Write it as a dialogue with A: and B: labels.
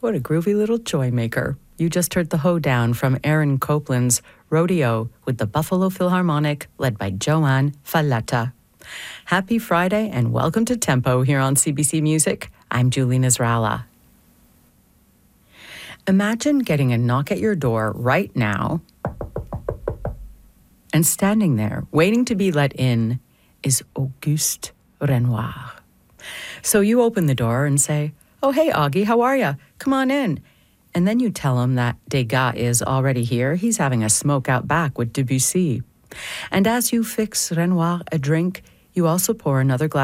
A: What a groovy little joy maker. You just heard the hoedown from Aaron Copland's Rodeo with the Buffalo Philharmonic, led by Joanne Falletta. Happy Friday and welcome to Tempo here on CBC Music. I'm Julie Nasrallah. Imagine getting a knock at your door right now, and standing there, waiting to be let in, is Auguste Renoir. So you open the door and say, "Oh, hey, Augie, how are ya? Come on in." And then you tell him that Degas is already here. He's having a smoke out back with Debussy. And as you fix Renoir a drink, you also pour another glass